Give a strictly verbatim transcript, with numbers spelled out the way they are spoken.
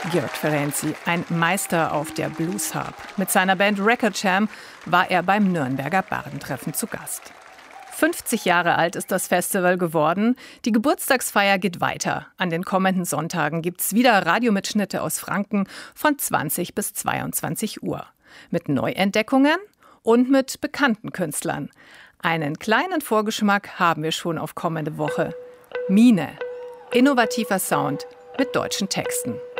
Georg Ferenczi, ein Meister auf der Bluesharp. Mit seiner Band Record Jam war er beim Nürnberger Bardentreffen zu Gast. fünfzig Jahre alt ist das Festival geworden. Die Geburtstagsfeier geht weiter. An den kommenden Sonntagen gibt's wieder Radiomitschnitte aus Franken von zwanzig bis zweiundzwanzig Uhr. Mit Neuentdeckungen und mit bekannten Künstlern. Einen kleinen Vorgeschmack haben wir schon auf kommende Woche. Mine. Innovativer Sound mit deutschen Texten.